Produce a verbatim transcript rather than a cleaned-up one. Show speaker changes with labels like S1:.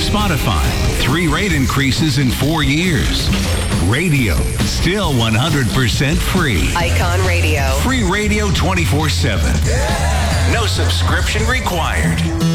S1: Spotify, three rate increases in four years. Radio, still one hundred percent free.
S2: Icon Radio.
S1: Free radio twenty-four seven. No subscription required.